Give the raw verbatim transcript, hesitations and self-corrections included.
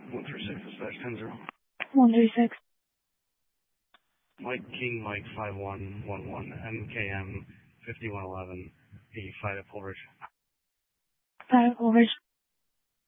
one three six dispatch ten zero. one three six. Mike King Mike five one one one M K M fifty-one eleven eighty-five at Pulbridge. five Pulbridge.